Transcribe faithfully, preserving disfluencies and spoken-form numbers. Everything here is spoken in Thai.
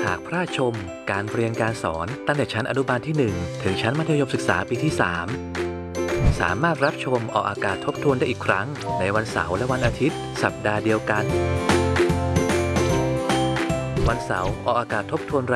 ากพลาดชมการเรียนการสอนตั้งแต่ชั้นอนุบาลที่หนึ่งถึงชั้นมัธยมศึกษาปีที่สามสามารถรับชมออกอากาศทบทวนได้อีกครั้งในวันเสาร์และวันอาทิตย์สัปดาห์เดียวกันวันเสาร์ออกอากาศทบทวน